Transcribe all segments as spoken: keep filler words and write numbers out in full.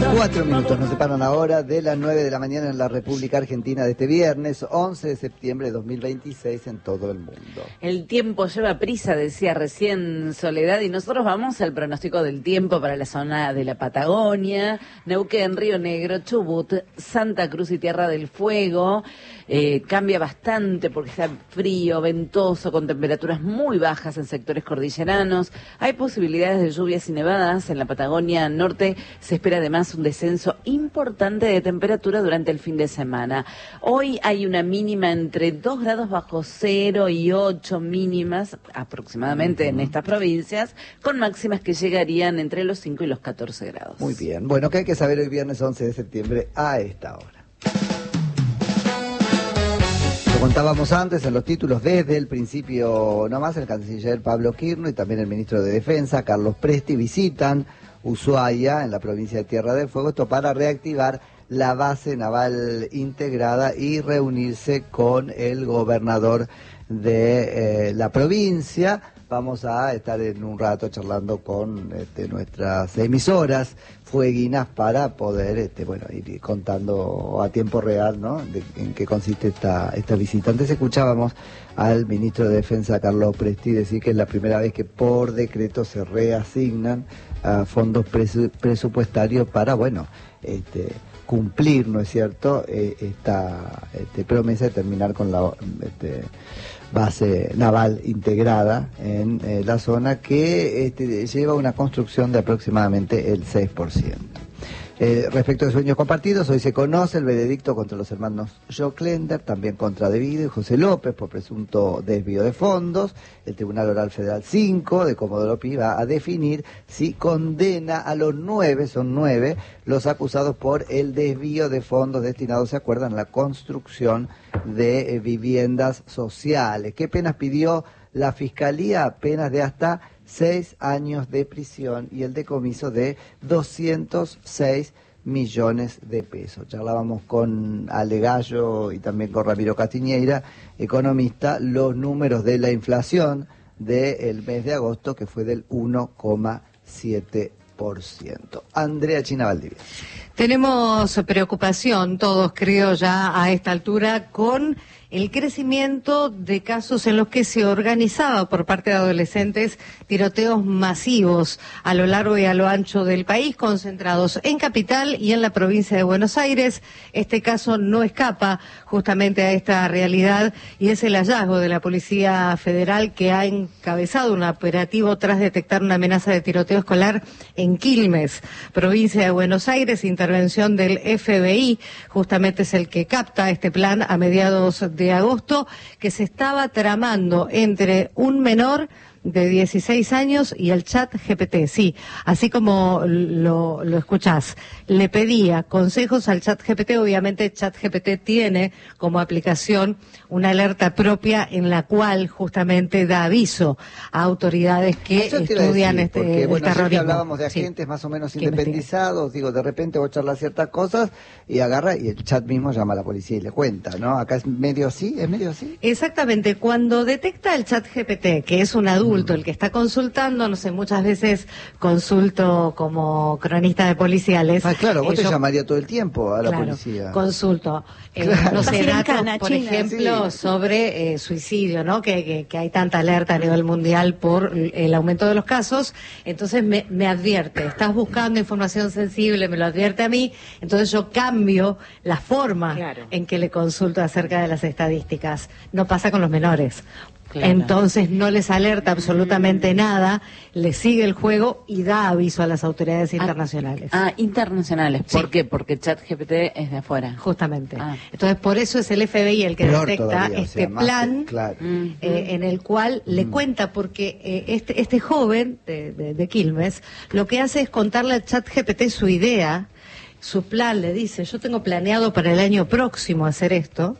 Cuatro minutos nos separan ahora de las nueve de la mañana en la República Argentina de este viernes, once de septiembre de dos mil veintiséis en todo el mundo. El tiempo lleva prisa, decía recién Soledad, y nosotros vamos al pronóstico del tiempo para la zona de la Patagonia, Neuquén, Río Negro, Chubut, Santa Cruz y Tierra del Fuego. Eh, cambia bastante porque está frío, ventoso, con temperaturas muy bajas en sectores cordilleranos. Hay posibilidades de lluvias y nevadas. En la Patagonia Norte se espera además un descenso importante de temperatura durante el fin de semana. Hoy hay una mínima entre dos grados bajo cero y ocho mínimas aproximadamente uh-huh. en estas provincias, con máximas que llegarían entre los cinco y los catorce grados. Muy bien. Bueno, ¿qué hay que saber hoy viernes once de septiembre a esta hora? Lo contábamos antes en los títulos, desde el principio nomás, el canciller Pablo Quirno y también el ministro de Defensa, Carlos Presti, visitan Ushuaia, en la provincia de Tierra del Fuego, esto para reactivar la base naval integrada y reunirse con el gobernador de eh, la provincia. Vamos a estar en un rato charlando con este, nuestras emisoras fueguinas para poder este, bueno, ir contando a tiempo real, ¿no?, de en qué consiste esta, esta visita. Antes escuchábamos al ministro de Defensa, Carlos Presti, decir que es la primera vez que por decreto se reasignan uh, fondos presu presupuestarios para, bueno, este, cumplir, ¿no es cierto?, eh, esta este, promesa de terminar con la este, base naval integrada en eh, la zona, que este, lleva una construcción de aproximadamente el seis por ciento. Eh, respecto de sueños compartidos, hoy se conoce el veredicto contra los hermanos Joclender, también contra Devido y José López por presunto desvío de fondos. El Tribunal Oral Federal cinco de Comodoro Pi va a definir si condena a los nueve, son nueve, los acusados por el desvío de fondos destinados, ¿se acuerdan?, a la construcción de eh, viviendas sociales. ¿Qué penas pidió la Fiscalía? Penas de hasta seis años de prisión y el decomiso de doscientos seis millones de pesos. Charlábamos con Ale Gallo y también con Ramiro Castiñeira, economista, los números de la inflación del mes de agosto, que fue del uno coma siete por ciento. Andrea China Valdivia. Tenemos preocupación todos, creo, ya a esta altura, con el crecimiento de casos en los que se organizaba por parte de adolescentes tiroteos masivos a lo largo y a lo ancho del país, concentrados en Capital y en la provincia de Buenos Aires. Este caso no escapa justamente a esta realidad y es el hallazgo de la Policía Federal, que ha encabezado un operativo tras detectar una amenaza de tiroteo escolar en Quilmes, provincia de Buenos Aires. Intervención del F B I, justamente es el que capta este plan a mediados de agosto, que se estaba tramando entre un menor de dieciséis años y el chat G P T, sí, así como lo, lo escuchás. Le pedía consejos al chat G P T, obviamente chat G P T tiene como aplicación una alerta propia en la cual justamente da aviso a autoridades que estudian decir, este, porque, el bueno, terrorismo. Que hablábamos de agentes sí, más o menos independizados, digo, de repente vos charlas ciertas cosas y agarra y el chat mismo llama a la policía y le cuenta, ¿no? Acá es medio así, es medio así. Exactamente, cuando detecta el chat G P T, que es un adulto, el que está consultando, no sé, muchas veces consulto como cronista de policiales. Ah, claro, vos eh, te yo, llamaría todo el tiempo a la claro, policía. Consulto, eh, claro. no sé, datos, Cana, por China, ejemplo, sí. sobre eh, suicidio, ¿no? Que, que, que hay tanta alerta a nivel mundial por el aumento de los casos. Entonces me, me advierte, estás buscando información sensible, me lo advierte a mí, entonces yo cambio la forma claro. en que le consulto acerca de las estadísticas. No pasa con los menores. Claro. Entonces no les alerta absolutamente nada, les sigue el juego y da aviso a las autoridades internacionales. Ah, ah internacionales. ¿Por sí. qué? Porque ChatGPT es de afuera. Justamente. Ah. Entonces por eso es el F B I el que Peor detecta todavía, este o sea, plan que, claro. eh, en el cual mm. le cuenta, porque eh, este, este joven de, de, de Quilmes lo que hace es contarle al ChatGPT su idea, su plan. Le dice, yo tengo planeado para el año próximo hacer esto.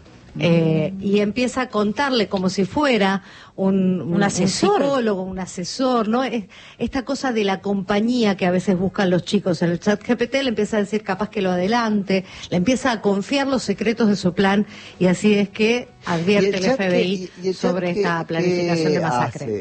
Eh, y empieza a contarle como si fuera un, un, un asesor, un psicólogo, un asesor, ¿no? Es, esta cosa de la compañía que a veces buscan los chicos en el chat G P T, le empieza a decir capaz que lo adelante, le empieza a confiar los secretos de su plan y así es que advierte el, el F B I que, y, y el sobre que, esta planificación de masacre. Hace,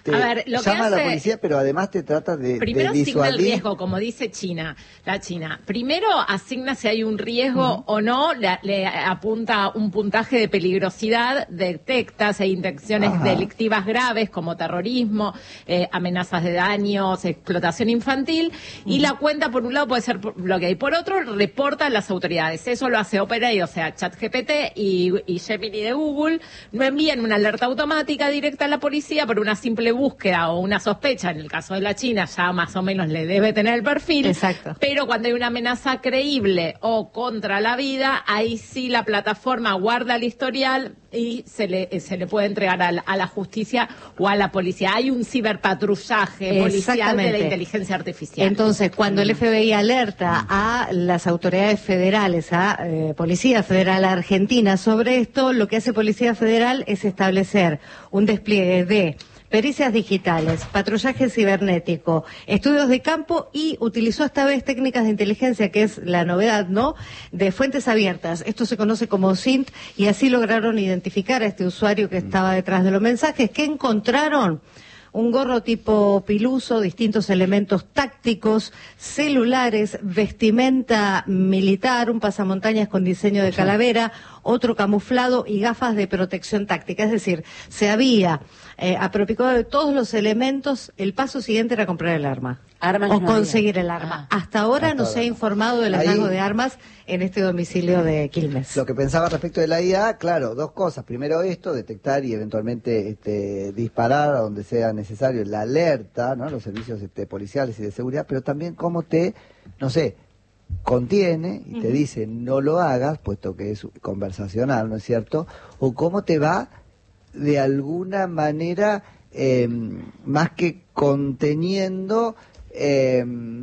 te A ver, lo que llama a la hace- policía, pero además te trata de, Primero de asigna el disuadir. riesgo, como dice China, la China. Primero asigna si hay un riesgo o no, le, le apunta un puntaje de peligrosidad, detecta si hay intenciones Ajá. delictivas graves como terrorismo, eh, amenazas de daños, explotación infantil, y la cuenta por un lado puede ser bloqueada y por otro reporta a las autoridades. Eso lo hace OpenAI, o sea, ChatGPT y, y Gemini de Google, no envían una alerta automática directa a la policía por una simple búsqueda o una sospecha. En el caso de la China ya más o menos le debe tener el perfil. Exacto. Pero cuando hay una amenaza creíble o contra la vida, ahí sí la plataforma guarda el historial y se le, se le puede entregar a la, a la justicia o a la policía. Hay un ciberpatrullaje policial de la Exactamente. inteligencia artificial. Entonces, cuando el F B I alerta a las autoridades federales, a eh, Policía Federal Argentina sobre esto, lo que hace Policía Federal es establecer un despliegue de pericias digitales, patrullaje cibernético, estudios de campo y utilizó esta vez técnicas de inteligencia, que es la novedad, ¿no?, de fuentes abiertas. Esto se conoce como S I N T y así lograron identificar a este usuario que estaba detrás de los mensajes. ¿Qué encontraron? Un gorro tipo piluso, distintos elementos tácticos, celulares, vestimenta militar, un pasamontañas con diseño de calavera, otro camuflado y gafas de protección táctica. Es decir, se había eh, apropiado de todos los elementos. El paso siguiente era comprar el arma. Armas o no había. conseguir el arma. Ah. Hasta ahora Hasta no se ahora ha no. informado del Ahí- hallazgo de armas en este domicilio de Quilmes. Lo que pensaba respecto de la I A, claro, dos cosas. Primero esto, detectar y eventualmente este, disparar a donde sea necesario, la alerta, ¿no?, los servicios este, policiales y de seguridad, pero también cómo te, no sé, contiene y te dice no lo hagas, puesto que es conversacional, ¿no es cierto? O cómo te va de alguna manera, eh, más que conteniendo, eh,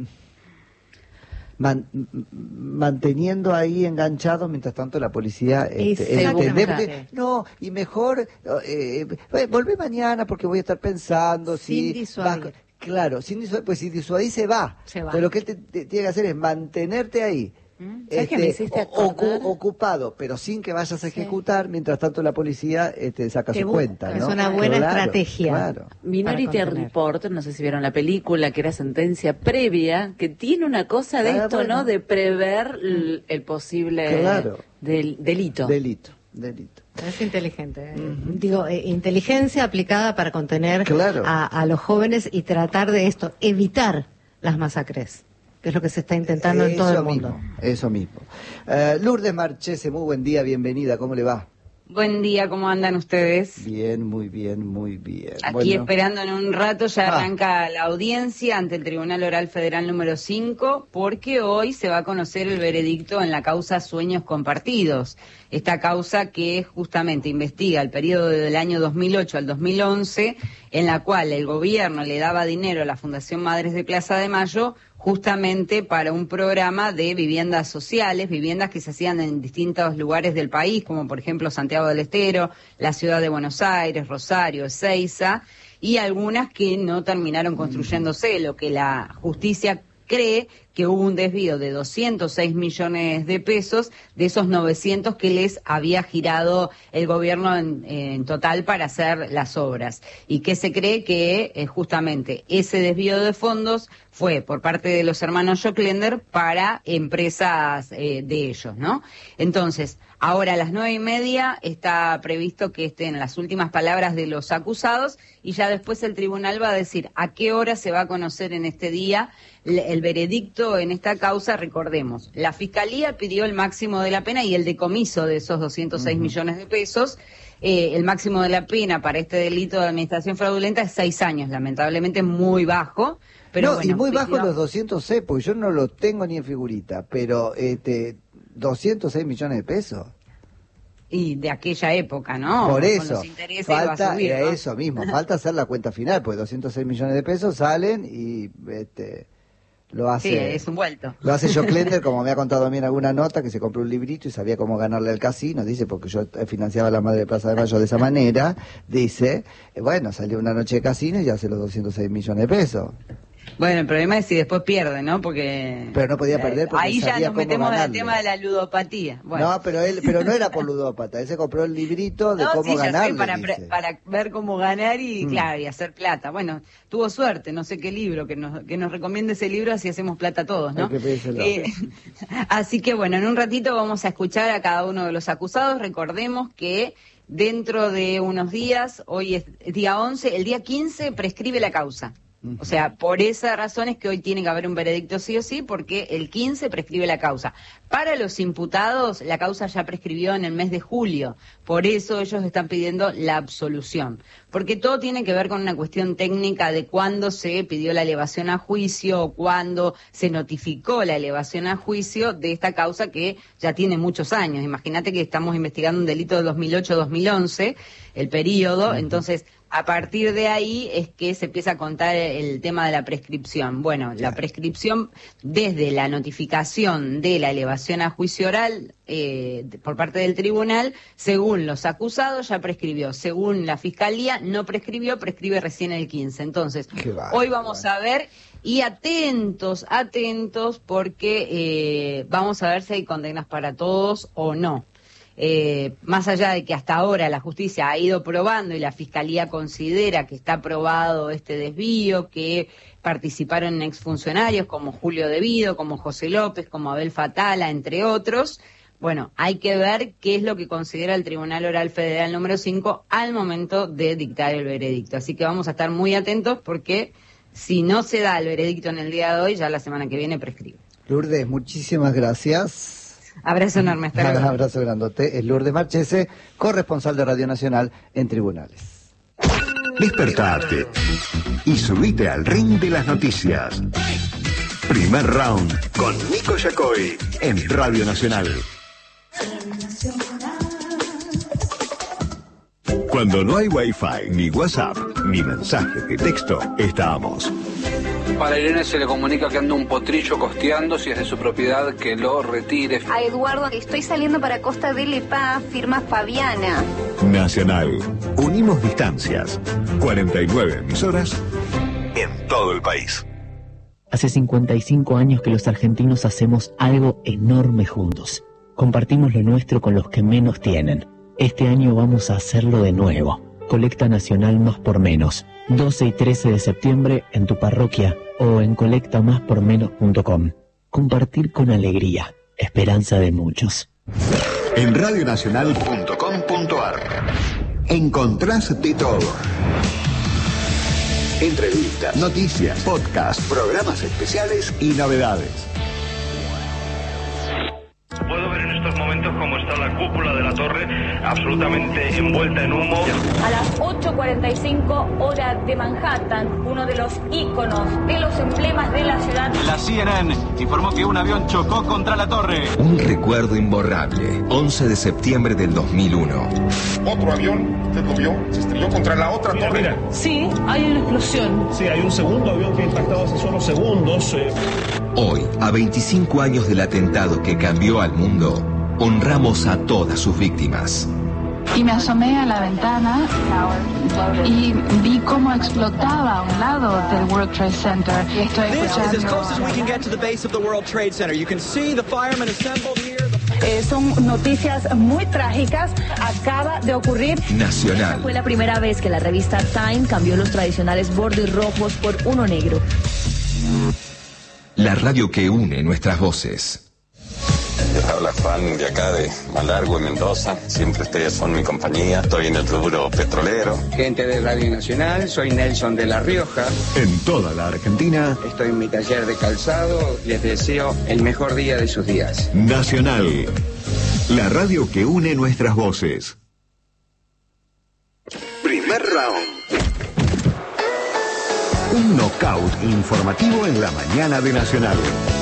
Man- m- manteniendo ahí enganchado mientras tanto la policía este, Exactamente. entender- no, y mejor eh, eh, volvé mañana porque voy a estar pensando Sin si disuadir. vas- claro, sin disuadir, pues si disuadir se va, Se va. entonces lo que él te, te- tiene que hacer es mantenerte ahí ¿Sabes qué me hiciste ocu- acordar? ocupado, pero sin que vayas a Sí. ejecutar, mientras tanto la policía este, saca Te su busca, cuenta, es ¿no? una buena Claro, estrategia. claro. Minority para contener. Report, no sé si vieron la película, que era sentencia previa, que tiene una cosa de Ah, esto, bueno. ¿no? De prever l- el posible Claro. del delito. Delito, delito. Es inteligente. eh. Digo, eh, inteligencia aplicada para contener Claro. a, a los jóvenes y tratar de esto, evitar las masacres, que es lo que se está intentando en todo el Eso mundo. mismo, eso mismo. Eh, Lourdes Marchese, muy buen día, bienvenida, ¿cómo le va? Buen día, ¿cómo andan ustedes? Bien, muy bien, muy bien. Aquí Bueno, esperando en un rato, ya Ah. arranca la audiencia ante el Tribunal Oral Federal número cinco, porque hoy se va a conocer el veredicto en la causa Sueños Compartidos. Esta causa que justamente investiga el periodo del año dos mil ocho al dos mil once, en la cual el gobierno le daba dinero a la Fundación Madres de Plaza de Mayo justamente para un programa de viviendas sociales, viviendas que se hacían en distintos lugares del país, como por ejemplo Santiago del Estero, la ciudad de Buenos Aires, Rosario, Ezeiza, y algunas que no terminaron construyéndose, lo que la justicia cree que hubo un desvío de doscientos seis millones de pesos de esos novecientos que les había girado el gobierno en, en total para hacer las obras, y que se cree que eh, justamente ese desvío de fondos fue por parte de los hermanos Joclender para empresas eh, de ellos, ¿no? Entonces, ahora a las nueve y media está previsto que estén las últimas palabras de los acusados, y ya después el tribunal va a decir a qué hora se va a conocer en este día el, el veredicto en esta causa. Recordemos, la Fiscalía pidió el máximo de la pena y el decomiso de esos doscientos seis millones de pesos. Eh, el máximo de la pena para este delito de administración fraudulenta es seis años, lamentablemente muy bajo. Pero no, bueno, y muy bajo pidió- los doscientos C, porque yo no lo tengo ni en figurita, pero este doscientos seis millones de pesos. Y de aquella época, ¿no? Por Con eso, los intereses va a falta subir, eh, ¿no? eso mismo, falta hacer la cuenta final, pues doscientos seis millones de pesos salen y este lo hace Sí, es un vuelto. Lo hace Joclender, como me ha contado a mí en alguna nota, que se compró un librito y sabía cómo ganarle al casino, dice, porque yo financiaba a la Madre de Plaza de Mayo de esa manera, dice, eh, bueno, salió una noche de casino y ya hace los doscientos seis millones de pesos. Bueno, el problema es si después pierde, ¿no? Porque... Pero no podía perder porque ahí ya sabía nos cómo metemos en el ganarle. tema de la ludopatía. Bueno. No, pero él, pero no era por ludópata, él se compró el librito de No, cómo sí, ya sé, ganarle. para, dice. pre- para ver cómo ganar y, Mm. claro, y hacer plata. Bueno, tuvo suerte, no sé qué libro, que nos, que nos recomiende ese libro, así hacemos plata todos, ¿no? Hay que pedírselo. Eh, así que bueno, en un ratito vamos a escuchar a cada uno de los acusados. Recordemos que dentro de unos días, hoy es día once, el día quince prescribe la causa. O sea, por esa razón es que hoy tiene que haber un veredicto sí o sí, porque el quince prescribe la causa. Para los imputados, la causa ya prescribió en el mes de julio. Por eso ellos están pidiendo la absolución. Porque todo tiene que ver con una cuestión técnica de cuándo se pidió la elevación a juicio o cuándo se notificó la elevación a juicio de esta causa que ya tiene muchos años. Imagínate que estamos investigando un delito de dos mil ocho a dos mil once, el periodo, uh-huh. Entonces... A partir de ahí es que se empieza a contar el tema de la prescripción. Bueno, la prescripción desde la notificación de la elevación a juicio oral eh, por parte del tribunal, según los acusados ya prescribió, según la fiscalía no prescribió, prescribe recién el quince. Entonces, va, hoy vamos a ver y atentos, atentos porque eh, vamos a ver si hay condenas para todos o no. Eh, más allá de que hasta ahora la justicia ha ido probando y la fiscalía considera que está probado este desvío, que participaron exfuncionarios como Julio Devido, como José López, como Abel Fatala, entre otros. Bueno, hay que ver qué es lo que considera el Tribunal Oral Federal número cinco al momento de dictar el veredicto. Así que vamos a estar muy atentos porque si no se da el veredicto en el día de hoy, ya la semana que viene prescribe. Lourdes, muchísimas gracias. Abrazo enorme, hasta luego. Un abrazo grandote. Es Lourdes Marchese, corresponsal de Radio Nacional en Tribunales. Despertate y subite al ring de las noticias. Primer round con Nico Yacoy en Radio Nacional. Cuando no hay Wi-Fi, ni WhatsApp, ni mensajes de texto, estamos. Para Irene se le comunica que anda un potrillo costeando, si es de su propiedad, que lo retire. A Eduardo, estoy saliendo para Costa del Epá, firma Fabiana. Nacional. Unimos distancias. cuarenta y nueve emisoras en todo el país. Hace cincuenta y cinco años que los argentinos hacemos algo enorme juntos. Compartimos lo nuestro con los que menos tienen. Este año vamos a hacerlo de nuevo. Colecta Nacional Más por Menos. doce y trece de septiembre en tu parroquia o en colecta más por menos punto com. Compartir con alegría. Esperanza de muchos. En radio nacional punto com punto a r encontrás de todo. Entrevistas, noticias, podcasts, programas especiales y novedades. Puedo ver en estos momentos cómo está la cúpula de la torre absolutamente envuelta en humo. A las ocho cuarenta y cinco hora de Manhattan, uno de los íconos, de los emblemas de la ciudad. La C N N informó que un avión chocó contra la torre. Un recuerdo imborrable, once de septiembre del dos mil uno. Otro avión, usted lo vio, se estrelló contra la otra mira, torre. Mira. Sí, hay una explosión. Sí, hay un segundo avión que ha impactado hace solo segundos. Eh. Hoy, a veinticinco años del atentado que cambió al mundo, honramos a todas sus víctimas. Y me asomé a la ventana y vi cómo explotaba a un lado del World Trade Center. Y estoy escuchando... Eh, son noticias muy trágicas. Acaba de ocurrir. Nacional. Fue la primera vez que la revista Time cambió los tradicionales bordes rojos por uno negro. La radio que une nuestras voces. Les habla Juan de acá de Malargüe, Mendoza. Siempre ustedes son mi compañía. Estoy en el rubro petrolero. Gente de Radio Nacional, soy Nelson de La Rioja. En toda la Argentina. Estoy en mi taller de calzado. Les deseo el mejor día de sus días. Nacional. La radio que une nuestras voces. Primer round. Un knockout informativo en la mañana de Nacional.